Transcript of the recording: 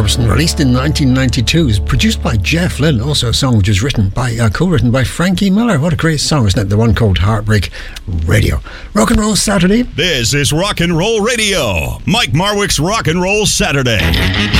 Orbison, released in 1992, is produced by Jeff Lynne, also a song which was co-written by Frankie Miller. What a great song, isn't it? The one called Heartbreak Radio. Rock and Roll Saturday. This is Rock and Roll Radio. Mike Marwick's Rock and Roll Saturday.